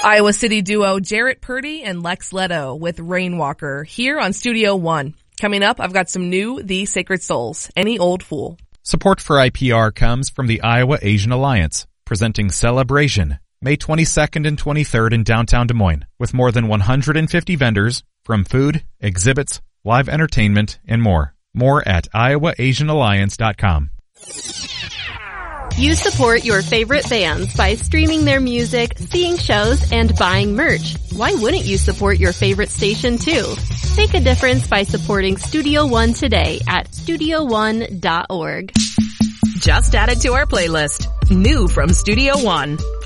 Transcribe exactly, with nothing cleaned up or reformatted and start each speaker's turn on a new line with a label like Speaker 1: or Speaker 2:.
Speaker 1: Iowa City duo Jarrett Purdy and Lex Leto with Rainwalker here on Studio One. Coming up, I've got some new The Sacred Souls, Any Old Fool.
Speaker 2: Support for I P R comes from the Iowa Asian Alliance, presenting Celebration, May twenty-second and twenty-third in downtown Des Moines, with more than one hundred fifty vendors from food, exhibits, live entertainment, and more. More at iowa asian alliance dot com.
Speaker 3: You support your favorite bands by streaming their music, seeing shows, and buying merch. Why wouldn't you support your favorite station too? Make a difference by supporting Studio One today at studio one dot org.
Speaker 4: Just added to our playlist. New from Studio One.